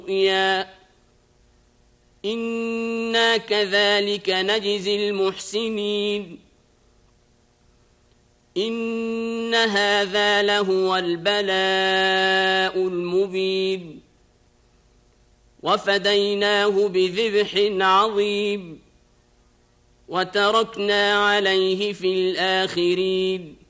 رؤيا إنا كذلك نجزي المحسنين إن هذا لهو البلاء المبين وفديناه بذبح عظيم وتركنا عليه في الآخرين